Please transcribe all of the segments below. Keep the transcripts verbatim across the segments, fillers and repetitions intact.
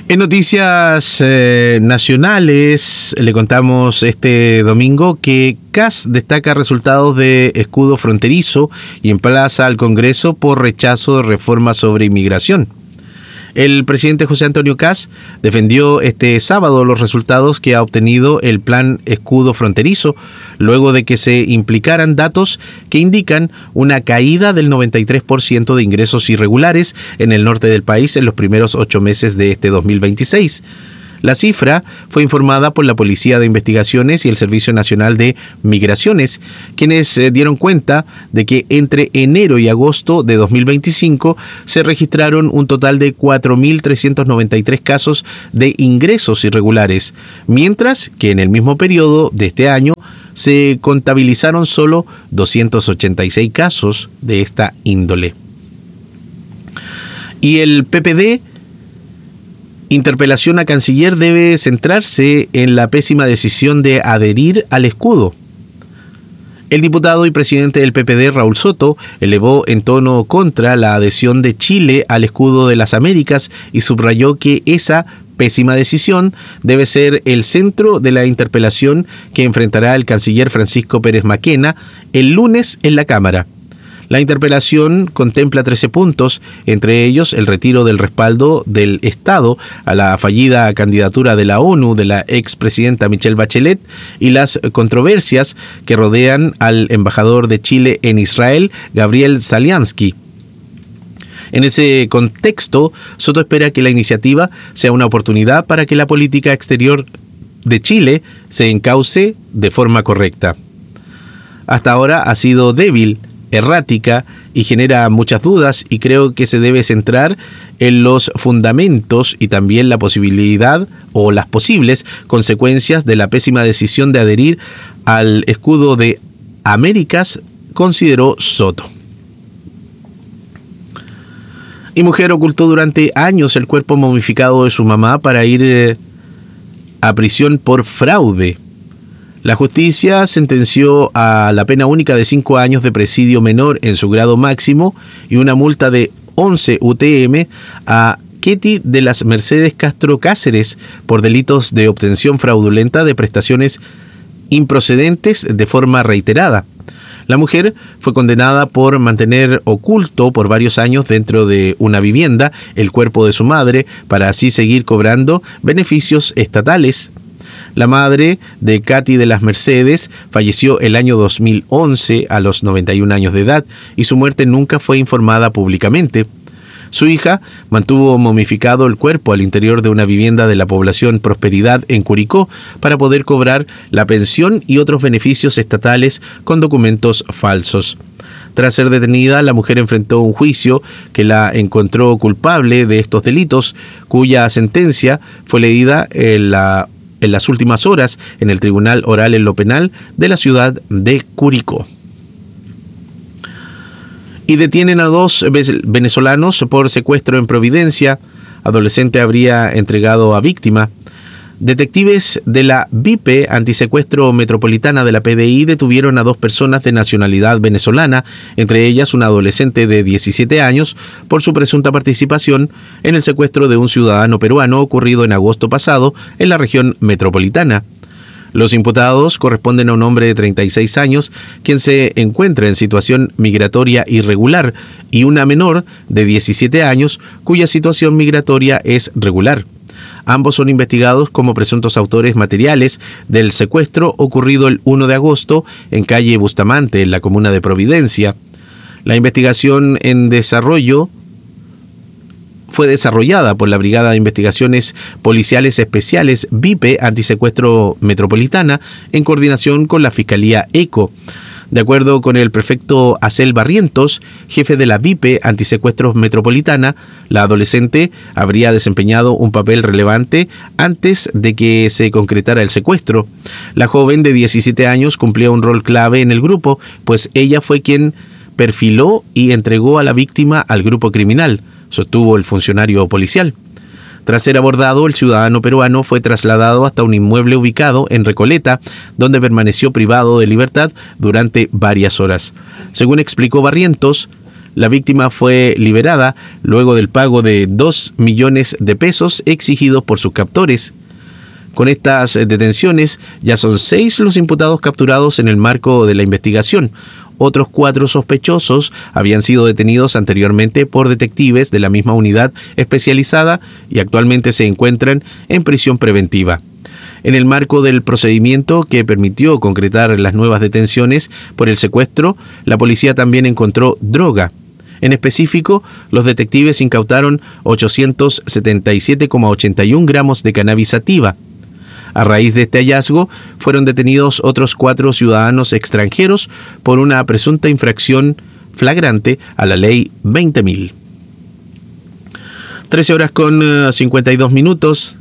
En noticias eh, nacionales, le contamos este domingo que C A S destaca resultados de escudo fronterizo y emplaza al Congreso por rechazo de reforma sobre inmigración. El presidente José Antonio Kast defendió este sábado los resultados que ha obtenido el plan escudo fronterizo, luego de que se implicaran datos que indican una caída del noventa y tres por ciento de ingresos irregulares en el norte del país en los primeros ocho meses de este dos mil veintiséis. La cifra fue informada por la Policía de Investigaciones y el Servicio Nacional de Migraciones, quienes eh, dieron cuenta de que entre enero y agosto de dos mil veinticinco se registraron un total de cuatro mil trescientos noventa y tres casos de ingresos irregulares, mientras que en el mismo periodo de este año se contabilizaron solo doscientos ochenta y seis casos de esta índole. Y el P P D, interpelación a canciller, debe centrarse en la pésima decisión de adherir al escudo. El diputado y presidente del P P D, Raúl Soto, elevó en tono contra la adhesión de Chile al escudo de las Américas y subrayó que esa pésima decisión debe ser el centro de la interpelación que enfrentará el canciller Francisco Pérez Maquena el lunes en la Cámara. La interpelación contempla trece puntos, entre ellos el retiro del respaldo del Estado a la fallida candidatura de la ONU de la expresidenta Michelle Bachelet y las controversias que rodean al embajador de Chile en Israel, Gabriel Zalianski. En ese contexto, Soto espera que la iniciativa sea una oportunidad para que la política exterior de Chile se encauce de forma correcta. Hasta ahora ha sido débil, errática y genera muchas dudas, y creo que se debe centrar en los fundamentos y también la posibilidad o las posibles consecuencias de la pésima decisión de adherir al escudo de Américas, consideró Soto. Y mujer ocultó durante años el cuerpo momificado de su mamá para ir eh, a prisión por fraude. La justicia sentenció a la pena única de cinco años de presidio menor en su grado máximo y una multa de once U T M a Ketty de las Mercedes Castro Cáceres por delitos de obtención fraudulenta de prestaciones improcedentes de forma reiterada. La mujer fue condenada por mantener oculto por varios años dentro de una vivienda el cuerpo de su madre para así seguir cobrando beneficios estatales. La madre de Katy de las Mercedes falleció el año dos mil once a los noventa y un años de edad y su muerte nunca fue informada públicamente. Su hija mantuvo momificado el cuerpo al interior de una vivienda de la población Prosperidad en Curicó para poder cobrar la pensión y otros beneficios estatales con documentos falsos. Tras ser detenida, la mujer enfrentó un juicio que la encontró culpable de estos delitos, cuya sentencia fue leída en la en las últimas horas en el Tribunal Oral en lo Penal de la ciudad de Curicó. Y detienen a dos venezolanos por secuestro en Providencia. Adolescente habría entregado a víctima. Detectives de la V I P Antisecuestro Metropolitana de la P D I detuvieron a dos personas de nacionalidad venezolana, entre ellas una adolescente de diecisiete años, por su presunta participación en el secuestro de un ciudadano peruano ocurrido en agosto pasado en la región metropolitana. Los imputados corresponden a un hombre de treinta y seis años, quien se encuentra en situación migratoria irregular, y una menor de diecisiete años, cuya situación migratoria es regular. Ambos son investigados como presuntos autores materiales del secuestro ocurrido el primero de agosto en calle Bustamante, en la comuna de Providencia. La investigación en desarrollo fue desarrollada por la Brigada de Investigaciones Policiales Especiales V I P Antisecuestro Metropolitana en coordinación con la Fiscalía ECO. De acuerdo con el prefecto Acel Barrientos, jefe de la V I P Antisecuestros Metropolitana, la adolescente habría desempeñado un papel relevante antes de que se concretara el secuestro. La joven de diecisiete años cumplía un rol clave en el grupo, pues ella fue quien perfiló y entregó a la víctima al grupo criminal, sostuvo el funcionario policial. Tras ser abordado, el ciudadano peruano fue trasladado hasta un inmueble ubicado en Recoleta, donde permaneció privado de libertad durante varias horas. Según explicó Barrientos, La víctima fue liberada luego del pago de dos millones de pesos exigidos por sus captores. Con estas detenciones, ya son seis los imputados capturados en el marco de la investigación. Otros cuatro sospechosos habían sido detenidos anteriormente por detectives de la misma unidad especializada y actualmente se encuentran en prisión preventiva. En el marco del procedimiento que permitió concretar las nuevas detenciones por el secuestro, la policía también encontró droga. En específico, los detectives incautaron ochocientos setenta y siete coma ochenta y un gramos de cannabis sativa. A raíz de este hallazgo, fueron detenidos otros cuatro ciudadanos extranjeros por una presunta infracción flagrante a la ley veinte mil. trece horas con cincuenta y dos minutos.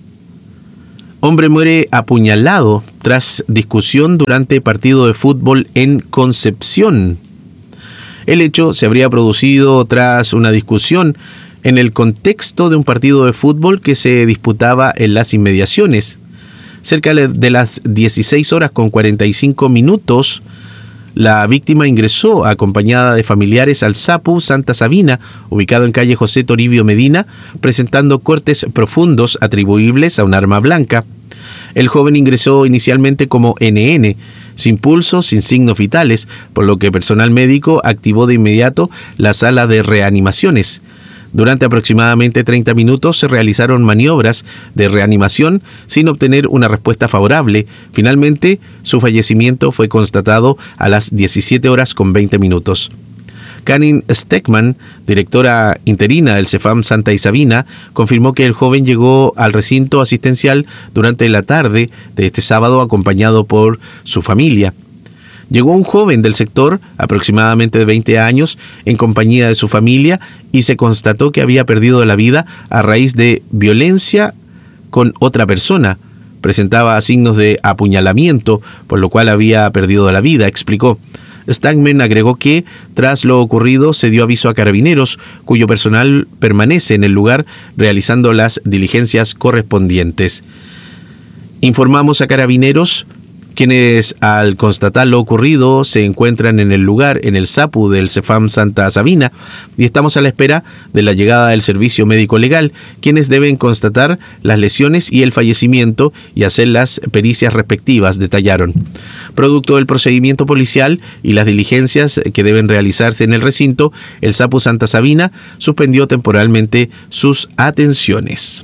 Hombre muere apuñalado tras discusión durante partido de fútbol en Concepción. El hecho se habría producido tras una discusión en el contexto de un partido de fútbol que se disputaba en las inmediaciones. Cerca de las dieciséis horas con cuarenta y cinco minutos, la víctima ingresó acompañada de familiares al Sapu Santa Sabina, ubicado en calle José Toribio Medina, presentando cortes profundos atribuibles a un arma blanca. El joven ingresó inicialmente como ene ene, sin pulso, sin signos vitales, por lo que personal médico activó de inmediato la sala de reanimaciones. Durante aproximadamente treinta minutos se realizaron maniobras de reanimación sin obtener una respuesta favorable. Finalmente, su fallecimiento fue constatado a las diecisiete horas con veinte minutos. Karin Steckman, directora interina del CEFAM Santa Isabina, confirmó que el joven llegó al recinto asistencial durante la tarde de este sábado acompañado por su familia. Llegó un joven del sector, aproximadamente de veinte años, en compañía de su familia y se constató que había perdido la vida a raíz de violencia con otra persona. Presentaba signos de apuñalamiento, por lo cual había perdido la vida, explicó. Stagman agregó que, tras lo ocurrido, se dio aviso a carabineros, cuyo personal permanece en el lugar realizando las diligencias correspondientes. Informamos a carabineros, quienes al constatar lo ocurrido se encuentran en el lugar, en el Sapu del CEFAM Santa Sabina, y estamos a la espera de la llegada del servicio médico legal, quienes deben constatar las lesiones y el fallecimiento y hacer las pericias respectivas, detallaron. Producto del procedimiento policial y las diligencias que deben realizarse en el recinto, el Sapu Santa Sabina suspendió temporalmente sus atenciones.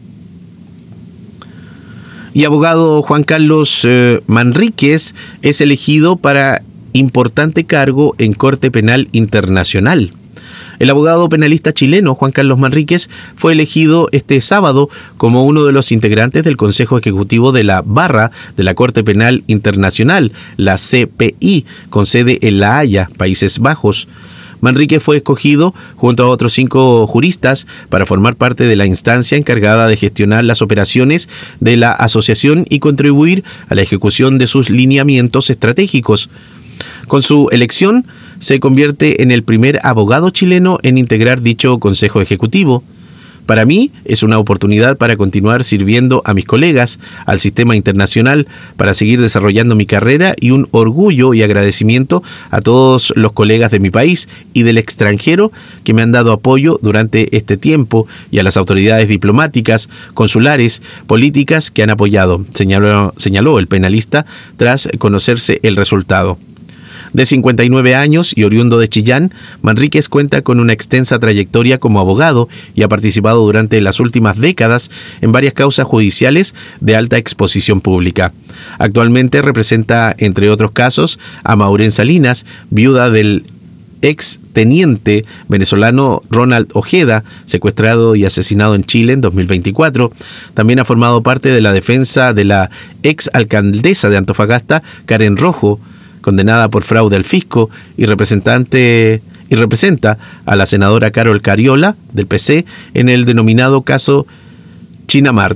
Y abogado Juan Carlos eh, Manríquez es elegido para importante cargo en Corte Penal Internacional. El abogado penalista chileno Juan Carlos Manríquez fue elegido este sábado como uno de los integrantes del Consejo Ejecutivo de la Barra de la Corte Penal Internacional, la C P I, con sede en La Haya, Países Bajos. Manríquez fue escogido junto a otros cinco juristas para formar parte de la instancia encargada de gestionar las operaciones de la asociación y contribuir a la ejecución de sus lineamientos estratégicos. Con su elección, se convierte en el primer abogado chileno en integrar dicho Consejo Ejecutivo. Para mí es una oportunidad para continuar sirviendo a mis colegas, al sistema internacional, para seguir desarrollando mi carrera y un orgullo y agradecimiento a todos los colegas de mi país y del extranjero que me han dado apoyo durante este tiempo y a las autoridades diplomáticas, consulares, políticas que han apoyado, señaló, señaló el penalista tras conocerse el resultado. De cincuenta y nueve años y oriundo de Chillán, Manríquez cuenta con una extensa trayectoria como abogado y ha participado durante las últimas décadas en varias causas judiciales de alta exposición pública. Actualmente representa, entre otros casos, a Maureen Salinas, viuda del ex teniente venezolano Ronald Ojeda, secuestrado y asesinado en Chile en dos mil veinticuatro. También ha formado parte de la defensa de la ex alcaldesa de Antofagasta, Karen Rojo, condenada por fraude al fisco, y representante y representa a la senadora Carol Cariola del P C en el denominado caso Chinamart.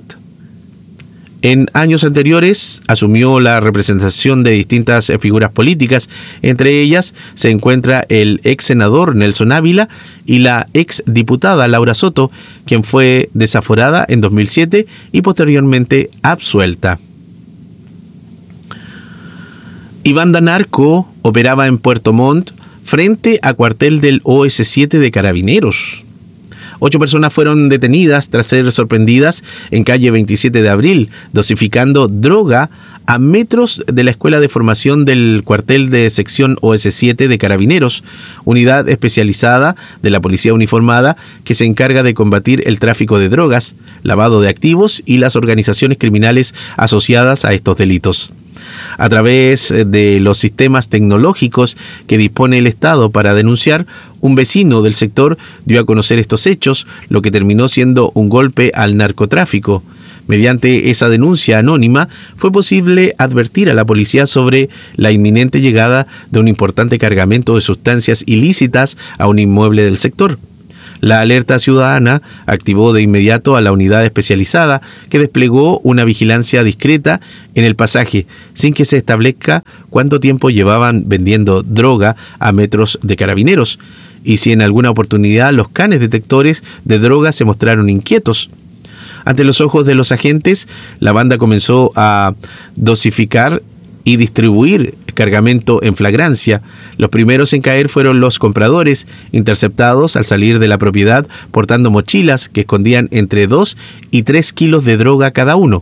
En años anteriores asumió la representación de distintas figuras políticas, entre ellas se encuentra el ex senador Nelson Ávila y la ex diputada Laura Soto, quien fue desaforada en dos mil siete y posteriormente absuelta. Y banda narco operaba en Puerto Montt, frente a cuartel del O S siete de Carabineros. Ocho personas fueron detenidas tras ser sorprendidas en calle veintisiete de abril, dosificando droga a metros de la Escuela de Formación del cuartel de sección O S siete de Carabineros, unidad especializada de la Policía Uniformada que se encarga de combatir el tráfico de drogas, lavado de activos y las organizaciones criminales asociadas a estos delitos. A través de los sistemas tecnológicos que dispone el Estado para denunciar, un vecino del sector dio a conocer estos hechos, lo que terminó siendo un golpe al narcotráfico. Mediante esa denuncia anónima, fue posible advertir a la policía sobre la inminente llegada de un importante cargamento de sustancias ilícitas a un inmueble del sector. La alerta ciudadana activó de inmediato a la unidad especializada que desplegó una vigilancia discreta en el pasaje, sin que se establezca cuánto tiempo llevaban vendiendo droga a metros de Carabineros, y si en alguna oportunidad los canes detectores de droga se mostraron inquietos. Ante los ojos de los agentes, la banda comenzó a dosificar y distribuir cargamento en flagrancia. Los primeros en caer fueron los compradores, interceptados al salir de la propiedad portando mochilas que escondían entre dos y tres kilos de droga cada uno.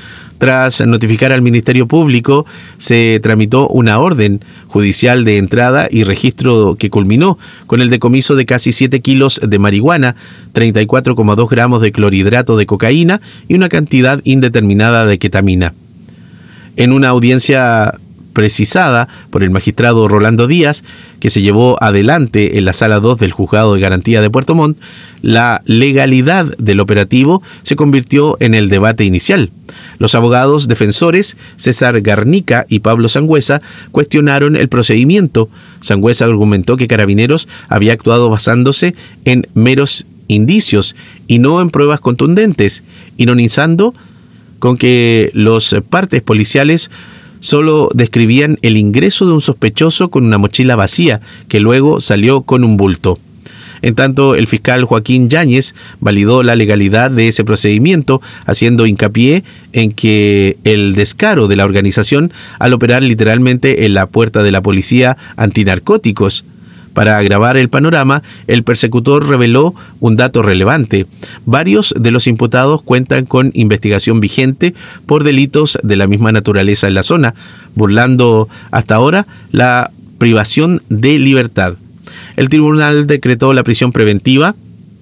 Tras notificar al Ministerio Público, se tramitó una orden judicial de entrada y registro que culminó con el decomiso de casi siete kilos de marihuana, treinta y cuatro coma dos gramos de clorhidrato de cocaína y una cantidad indeterminada de ketamina. En una audiencia precisada por el magistrado Rolando Díaz, que se llevó adelante en la Sala dos del Juzgado de Garantía de Puerto Montt, la legalidad del operativo se convirtió en el debate inicial. Los abogados defensores César Garnica y Pablo Sangüesa cuestionaron el procedimiento. Sangüesa argumentó que Carabineros había actuado basándose en meros indicios y no en pruebas contundentes, ironizando con que los partes policiales solo describían el ingreso de un sospechoso con una mochila vacía, que luego salió con un bulto. En tanto, el fiscal Joaquín Yáñez validó la legalidad de ese procedimiento, haciendo hincapié en que el descaro de la organización al operar literalmente en la puerta de la policía antinarcóticos. Para agravar el panorama, el persecutor reveló un dato relevante. Varios de los imputados cuentan con investigación vigente por delitos de la misma naturaleza en la zona, burlando hasta ahora la privación de libertad. El tribunal decretó la prisión preventiva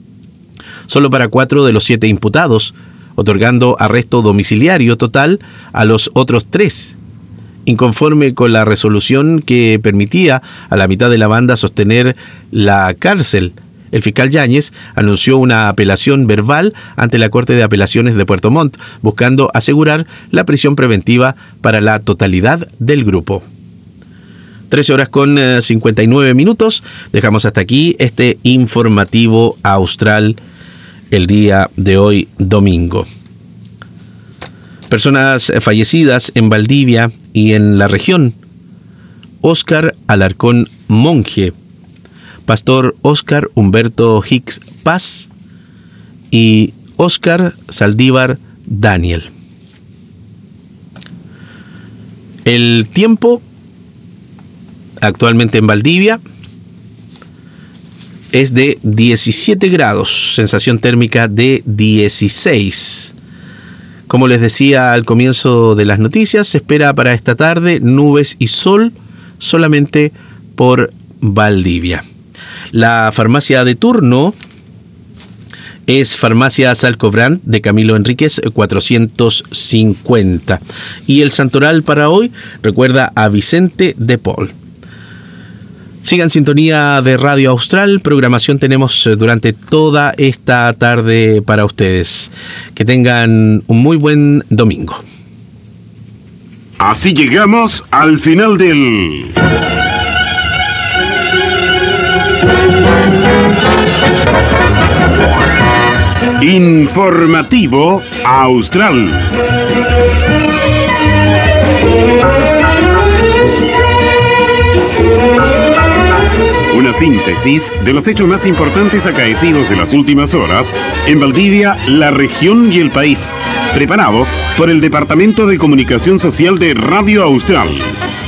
solo para cuatro de los siete imputados, otorgando arresto domiciliario total a los otros tres. Inconforme con la resolución que permitía a la mitad de la banda sostener la cárcel, el fiscal Yáñez anunció una apelación verbal ante la Corte de Apelaciones de Puerto Montt, buscando asegurar la prisión preventiva para la totalidad del grupo. trece horas con cincuenta y nueve minutos. Dejamos hasta aquí este informativo austral el día de hoy, domingo. Personas fallecidas en Valdivia y en la región. Óscar Alarcón Monje, Pastor Óscar Humberto Hicks Paz y Óscar Saldívar Daniel. El tiempo actualmente en Valdivia es de diecisiete grados, sensación térmica de dieciséis. Como les decía al comienzo de las noticias, se espera para esta tarde nubes y sol solamente por Valdivia. La farmacia de turno es Farmacia Salcobrand de Camilo Enríquez cuatrocientos cincuenta. Y el santoral para hoy recuerda a Vicente de Paul. Sigan sintonía de Radio Austral, programación tenemos durante toda esta tarde para ustedes. Que tengan un muy buen domingo. Así llegamos al final del... Informativo Austral. Una síntesis de los hechos más importantes acaecidos en las últimas horas en Valdivia, la región y el país. Preparado por el Departamento de Comunicación Social de Radio Austral.